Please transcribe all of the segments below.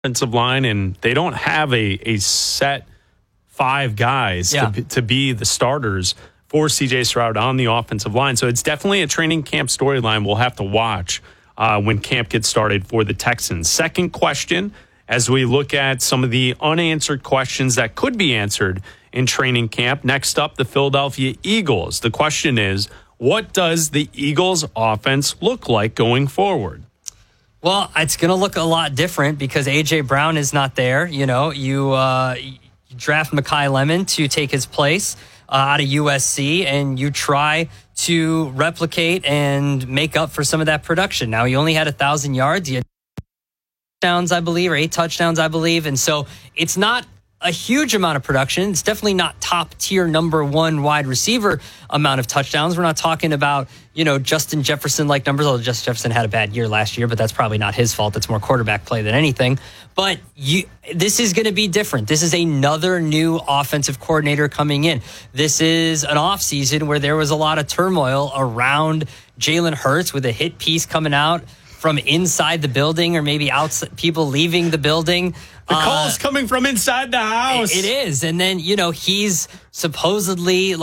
offensive line, and they don't have a set 5 guys to be the starters for C.J. Stroud on the offensive line. So it's definitely a training camp storyline we'll have to watch when camp gets started for the Texans. Second question, as we look at some of the unanswered questions that could be answered in training camp. Next up, the Philadelphia Eagles. The question is, what does the Eagles offense look like going forward? Well, it's going to look a lot different because A.J. Brown is not there. You draft Mekhi Lemon to take his place out of USC, and you try to replicate and make up for some of that production. Now, he only had 1,000 yards. He had 8 touchdowns, I believe. And so it's not a huge amount of production. It's definitely not top tier number 1 wide receiver amount of touchdowns. We're not talking about, Justin Jefferson like numbers, although Justin Jefferson had a bad year last year, but that's probably not his fault. That's more quarterback play than anything. But this is going to be different. This is another new offensive coordinator coming in. This is an offseason where there was a lot of turmoil around Jalen Hurts with a hit piece coming out from inside the building, or maybe outside, people leaving the building. The call's coming from inside the house. It is. And then, he's supposedly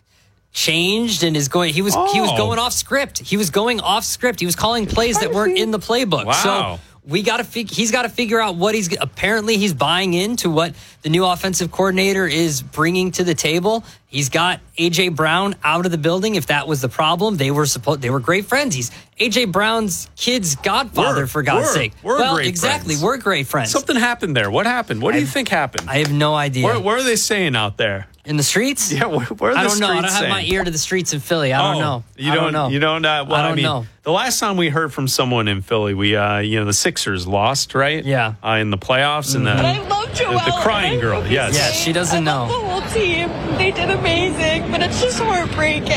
changed and is going, he was going off script. He was going off script. He was calling plays that weren't in the playbook. Wow. So he's got to figure out what he's buying into what the new offensive coordinator is bringing to the table. He's got A.J. Brown out of the building. If that was the problem, they were great friends. He's A.J. Brown's kid's godfather, for God's sake. We're great friends. We're great friends. Something happened there. What happened? What do you think happened? I have no idea. What are they saying out there? In the streets? Yeah, where are the I don't streets know. I don't have saying? my ear to the streets in Philly. I don't know. You don't know. I don't know. The last time we heard from someone in Philly, the Sixers lost, right? Yeah. In the playoffs, and But I love Joelle. the crying girl. Yes. Yeah, she doesn't know. The whole team, they did amazing, but it's just heartbreaking.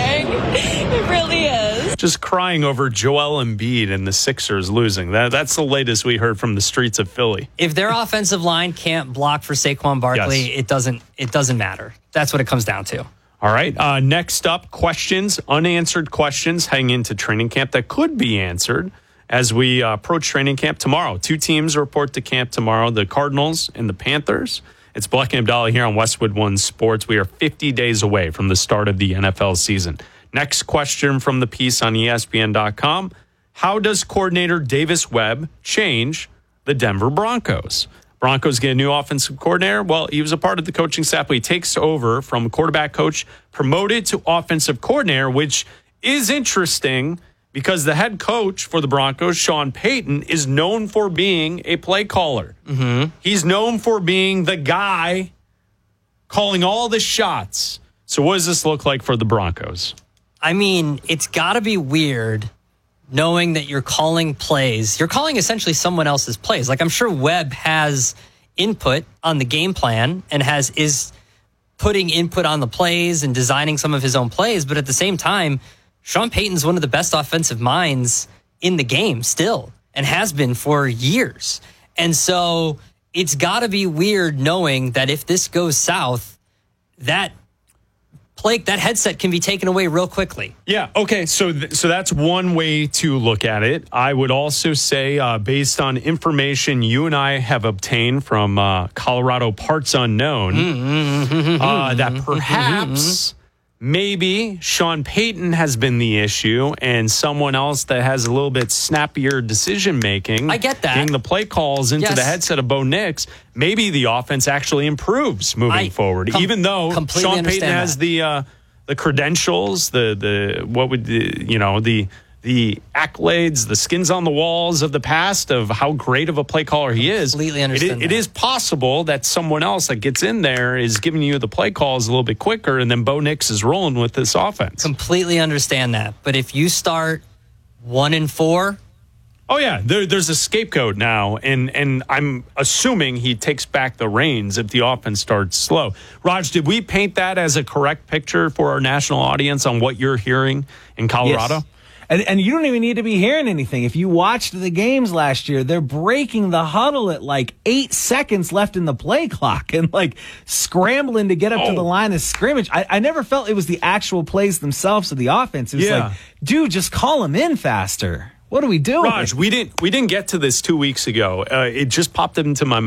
It really is. Just crying over Joel Embiid and the Sixers losing. That's the latest we heard from the streets of Philly. If their offensive line can't block for Saquon Barkley, it doesn't matter. That's what it comes down to. All right. Next up, unanswered questions heading into training camp that could be answered as we approach training camp tomorrow. 2 teams report to camp tomorrow, the Cardinals and the Panthers. It's Black and Abdallah here on Westwood One Sports. We are 50 days away from the start of the NFL season. Next question from the piece on ESPN.com. How does coordinator Davis Webb change the Denver Broncos? Broncos get a new offensive coordinator. Well, he was a part of the coaching staff, but he takes over from quarterback coach, promoted to offensive coordinator, which is interesting because the head coach for the Broncos, Sean Payton, is known for being a play caller. Mm-hmm. He's known for being the guy calling all the shots. So what does this look like for the Broncos? I mean, it's got to be weird knowing that you're calling plays. You're calling essentially someone else's plays. I'm sure Webb has input on the game plan and is putting input on the plays and designing some of his own plays. But at the same time, Sean Payton's one of the best offensive minds in the game still and has been for years. And so it's got to be weird knowing that if this goes south, that headset can be taken away real quickly. Yeah, okay, so that's one way to look at it. I would also say, based on information you and I have obtained from Colorado Parts Unknown, that perhaps maybe Sean Payton has been the issue and someone else that has a little bit snappier decision-making. I get that. Getting the play calls into the headset of Bo Nix, maybe the offense actually improves moving forward. Even though Sean Payton has the credentials, the accolades, the skins on the walls of the past of how great of a play caller he is. Completely understand it is possible that someone else that gets in there is giving you the play calls a little bit quicker, and then Bo Nix is rolling with this offense. Completely understand that. But if you start 1-4... Oh, yeah, there's a scapegoat now, and I'm assuming he takes back the reins if the offense starts slow. Raj, did we paint that as a correct picture for our national audience on what you're hearing in Colorado? Yes. And you don't even need to be hearing anything. If you watched the games last year, they're breaking the huddle at 8 seconds left in the play clock and scrambling to get up to the line of scrimmage. I never felt it was the actual plays themselves of the offense. It was dude, just call them in faster. What are we doing? Raj, we didn't get to this 2 weeks ago. It just popped into my